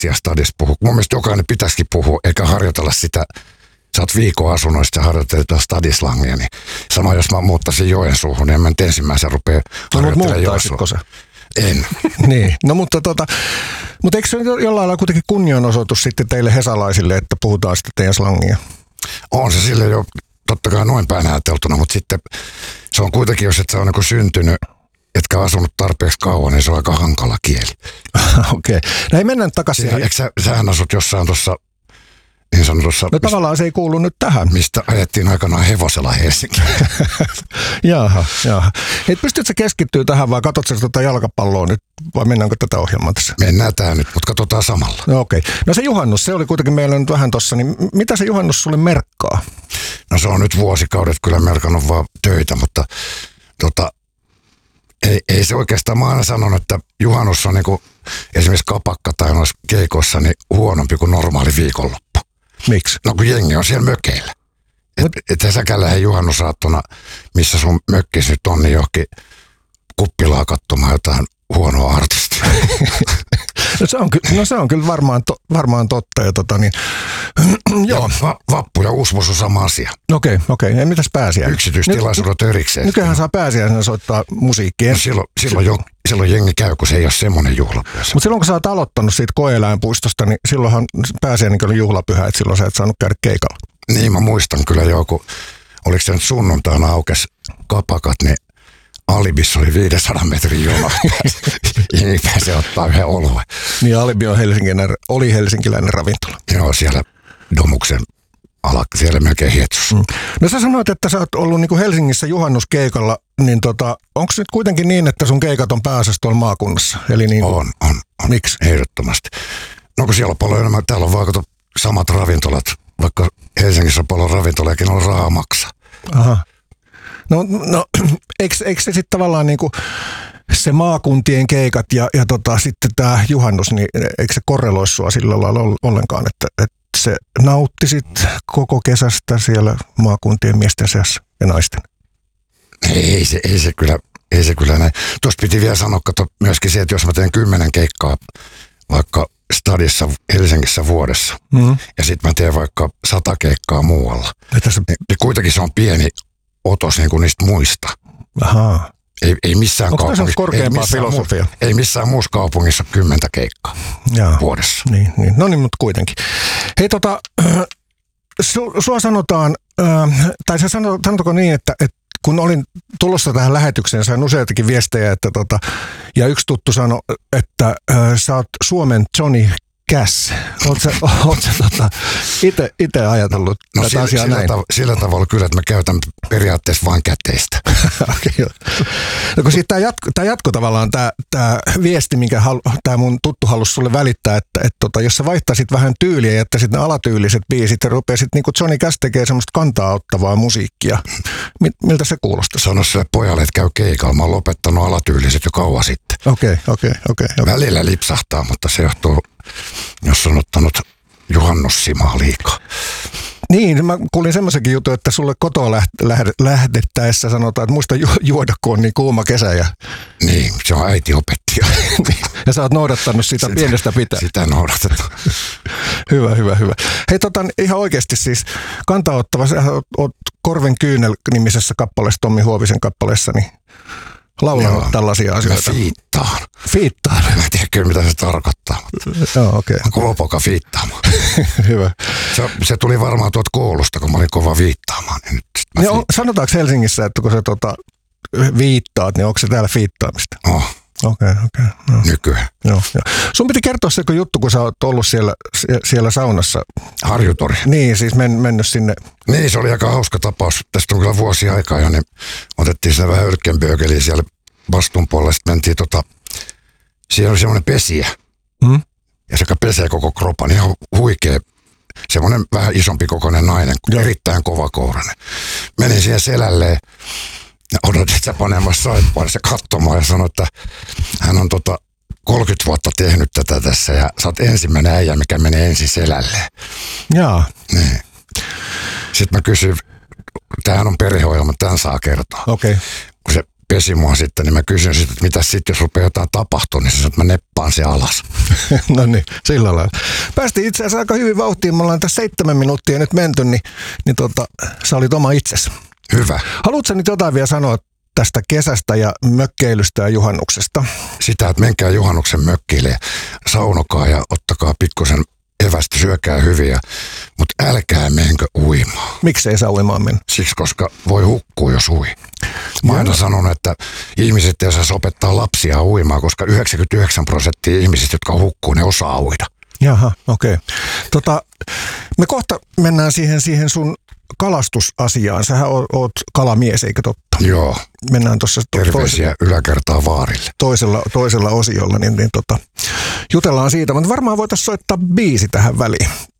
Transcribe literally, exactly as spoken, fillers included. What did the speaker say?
ja stadissa puhua. Mun mielestä jokainen pitäisikin puhua, eikä harjoitella sitä. Sä oot viikon asunnoista ja harjoittelet stadislangia, niin sama jos mä muuttaisin Joensuuhun, niin en mä nyt ensimmäisen rupea harjoittelemaan Joensuuhun. sä? En. Niin, no mutta tota, mutta eikö se jollain lailla kuitenkin kunnianosoitus sitten teille hesalaisille, että puhutaan sitten teidän slangia? On se sille jo totta kai noin päin ajateltuna, mutta sitten se on kuitenkin, jos et sä ole niin syntynyt, etkä asunut tarpeeksi kauan, niin se on aika hankala kieli. Okei. Okay. No ei mennä takaisin. Siinä, eikö sä, sähän asut jossain tuossa, niin sanotussa... No tavallaan se ei kuulu nyt tähän. Mistä ajettiin aikanaan hevosella Helsinkiin. Jaha, jaha. Et pystytkö sä keskittyä tähän vai katsot sä tuota jalkapalloa nyt vai mennäänkö tätä ohjelmaa tässä? Mennään tää nyt, mutta katsotaan samalla. No okei. Okay. No se juhannus, se oli kuitenkin meillä nyt vähän tossa, niin mitä se juhannus sulle merkkaa? No se on nyt vuosikaudet kyllä merkannut vaan töitä, mutta tota... Ei, ei se oikeastaan, mä aina sanon, että juhannus on niin kuin esimerkiksi kapakka tai noissa keikossa niin huonompi kuin normaali viikonloppu. Miksi? No kun jengi on siellä mökeillä. Että et, et säkään lähde juhannusaattona, missä sun mökkis nyt on, niin johonkin kuppilaa katsomaan jotain huonoa artistia. No se on, no se on kyllä varmaan, to, varmaan totta. Ja tota niin, joo. Va, vappu ja uusvuosi on sama asia. Okei, okay, okei. Okay. Mitäs pääsiäinen? Yksityistilaisuudet erikseen. Nykyään saa pääsiäisenä soittaa musiikkia. No silloin, silloin, jo, silloin jengi käy, kun se ei ole semmoinen juhlapyhä. Mutta silloin kun sä oot aloittanut siitä koe-eläinpuistosta, niin silloinhan pääsiäinen oli juhlapyhä, että silloin sä et saanut käydä keikalla. Niin, mä muistan kyllä joku, oliko se nyt sunnuntaina aukes kapakat, niin Alibissa oli viisisataa metrin jono. Jengi pääsee ottaa yhden oluen. Niin Alibi on helsinkiläinen, oli helsinkiläinen ravintola. Joo, siellä Domuksen ala, siellä melkein hietsussa. Mm. No sä sanoit, että sä oot ollut niin kuin Helsingissä juhannuskeikalla, niin tota, onko nyt kuitenkin niin, että sun keikat on pääasiassa tuolla maakunnassa? Eli niin kuin... On, on, on. Miksi? Ehdottomasti. No kun siellä on paljon enemmän, täällä on vaikka samat ravintolat, vaikka Helsingissä on paljon ravintolakin, on rahaa maksaa. Aha. No, no eikö, eikö se sitten tavallaan niin kuin se maakuntien keikat ja, ja tota, sitten tämä juhannus, niin eikö se korreloi sua sillä lailla ollenkaan, että, että se nauttisit koko kesästä siellä maakuntien miesten seassa ja naisten? Ei se, ei se kyllä, ei se kyllä näin. Tuosta piti vielä sanoa, kato myöskin se, että jos mä teen kymmenen keikkaa vaikka stadissa Helsingissä vuodessa mm-hmm. ja sitten mä teen vaikka sata keikkaa muualla, se... niin kuitenkin se on pieni otos niin kuin niistä muista. Ahaa. Ei, ei missään Onko kaupungissa. Korkeampaa filosofia? Muu, ei missään muussa kaupungissa ole kymmentä keikkaa Jaa. vuodessa. Niin, niin. No niin, mutta kuitenkin. Hei tota, äh, su, sua sanotaan, äh, tai se sanotaanko niin, että, että kun olin tulossa tähän lähetykseen, sain useitakin viestejä, että tota, ja yksi tuttu sanoi, että äh, sä oot Suomen Johnny Cash. Oot sä, oot sä tota, ite, ite ajatellut no tätä sillä, asiaa sillä näin? Tav- sillä tavalla kyllä, että mä käytän periaatteessa vain käteistä. Okay, no kun tämä jatko, jatko tavallaan, tämä viesti, minkä tämä mun tuttu halusi sulle välittää, että et tota, jos sä vaihtaisit vähän tyyliä ja jättäisit ne alatyyliset biisit ja rupeaisit niin kuin Johnny Cash tekee semmoista kantaa ottavaa musiikkia. Miltä se kuulostaa? Sano sille pojalle, että käy keikalla. Mä oon lopettanut alatyyliset jo kauan sitten. Okei, okay, okei, okay, okei. Okay, Välillä lipsahtaa, mutta se johtuu, jos on ottanut juhannussimaa liikaa. Niin, mä kuulin semmoisenkin jutun, että sulle kotoa läht- lähde- lähdettäessä sanotaan, että muista ju- juoda, kun on niin kuuma kesä. Ja... Niin, se on äiti opettaja. Ja sä oot noudattanut sitä, sitä pienestä pitää. Sitä noudatetaan. Hyvä, hyvä, hyvä. Hei tota, ihan oikeasti siis kantaottava, sä oot Korven kyynel -nimisessä kappaleessa, Tommi Huovisen kappaleessa, niin laulanut Joo, tällaisia asioita. Mä fiittaan. Fiittaan? Mä en tiedä kyllä, mitä se tarkoittaa. Joo, okei. Okay. Mä kova poka fiittaamaan. Hyvä. Se, se tuli varmaan tuolta koulusta, kun mä olin kova viittaamaan. Niin nyt niin on, sanotaanko Helsingissä, että kun sä tota, viittaat, niin onko se täällä fiittaamista? Oh. Okei, okay, okei. Okay, no. Nykyään. Joo, joo. Sun piti kertoa se juttu, kun sä oot ollut siellä, siellä saunassa. Harjutori. Niin, siis men, mennyt sinne. Niin, se oli aika hauska tapaus. Tästä on kyllä vuosia aikaa jo, niin otettiin sinne vähän ylkkenböökeliä siellä vastun puolella. Sitten mentiin tota, siellä oli semmoinen pesiä. Hmm? Ja se pesee koko kropan, ihan huikea. Semmoinen vähän isompi kokoinen nainen, Joo. erittäin kovakourainen. Menin siihen selälleen. Ja odotit sä panemassa saippuarissa katsomaan ja sanoi, että hän on tota kolmekymmentä vuotta tehnyt tätä tässä ja sä oot ensimmäinen äijä, mikä menee ensin selälleen. Jaa. Niin. Sitten mä kysyin, tämähän on perheohjelma, tämän saa kertoa. Okei. Okay. Kun se pesi mua sitten, niin mä kysyn sitten, että mitä sitten, jos rupeaa jotain tapahtua, niin se sanoo, että mä neppaan se alas. No niin, sillä lailla. Päästiin itse asiassa aika hyvin vauhtiin. Me ollaan tässä seitsemän minuuttia nyt menty, niin, niin tota, sä olit oma itsesi. Hyvä. Haluatko nyt jotain vielä sanoa tästä kesästä ja mökkeilystä ja juhannuksesta? Sitä, että menkää juhannuksen mökkille ja saunokaa ja ottakaa pikkusen evästä, syökää hyviä, mutta älkää menkö uimaan. Miksi ei saa uimaan mennä? Siksi, koska voi hukkua, jos ui. Mä aina sanon, että ihmiset ei saa opettaa lapsia uimaan, koska yhdeksänkymmentäyhdeksän prosenttia ihmisistä, jotka hukkuu, ne osaa uida. Jaha, okei. Okay. Tota, me kohta mennään siihen, siihen sun kalastusasiaan. Sähän oot, oot kalamies, eikö totta? Joo. Mennään tuossa to- terveisiä yläkertaa vaarille. Toisella, toisella osiolla, niin, niin tota, jutellaan siitä. Mutta varmaan voitaisiin soittaa biisi tähän väliin.